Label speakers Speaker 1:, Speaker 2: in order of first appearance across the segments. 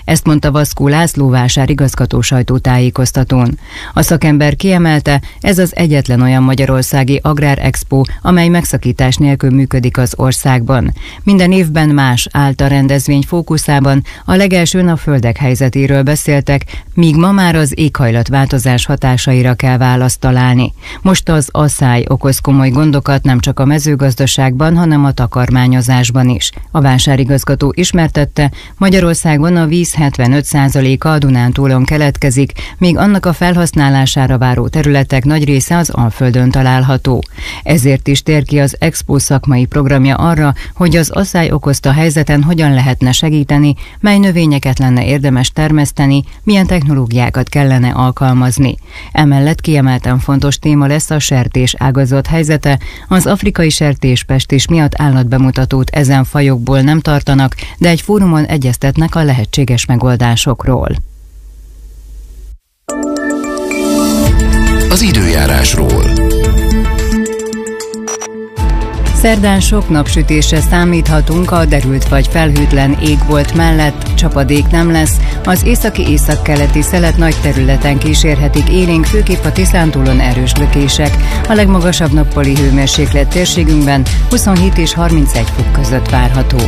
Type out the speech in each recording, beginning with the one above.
Speaker 1: Ezt mondta Vaszkó László vásárigazgató sajtótájékoztatón. A szakember kiemelte, ez az egyetlen olyan magyarországi agrárexpo, amely megszakítás nélkül működik az országban. Minden évben más állt a rendezvény fókuszában, a legelsőn a földek helyzetéről beszéltek, míg ma már az éghajlatváltozás hatásaira kell választ találni. Most az asszály okoz komoly gondokat nem csak a mezőgazdaságban, hanem a takarmányozásban is. A vásárigazgató ismertette, Magyarországon a víz 75%-a a Dunántúlon keletkezik, míg annak a felhasználására váró területek nagy része az Alföldön található. Ezért is tér ki az Expo szakmai programja arra, hogy az asszály okozta helyzeten hogyan lehetne segíteni, mely növényeket lenne érdemes termeszteni, milyen technológiákat kellene alkalmazni. Emellett kiemelten fontos téma lesz a sertés ágazat helyzete, az afrikai sertéspestis miatt állatbemutatót ezen fajokból nem tartanak, de egy fórumon egyeztetnek a lehetséges megoldásokról.
Speaker 2: Az időjárásról.
Speaker 1: Szerdán sok napsütésre számíthatunk, a derült vagy felhőtlen égbolt mellett csapadék nem lesz, az északi-északkeleti szelet nagy területen kísérhetik élénk, főképp a Tiszántúlon erős lökések. A legmagasabb nappali hőmérséklet térségünkben 27 és 31 fok között várható.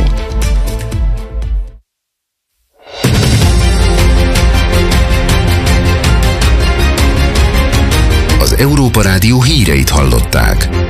Speaker 2: Az Európa Rádió híreit hallották.